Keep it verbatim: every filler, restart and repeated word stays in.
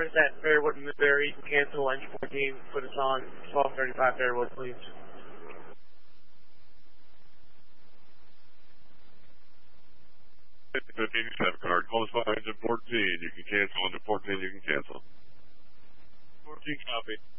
cars at Fairwood and Missouri, you can cancel engine fourteen, put us on twelve thirty-five Fairwood, please. fifteen, you have a card. Call us by engine fourteen. You can cancel. Engine fourteen, you can cancel. fourteen, copy.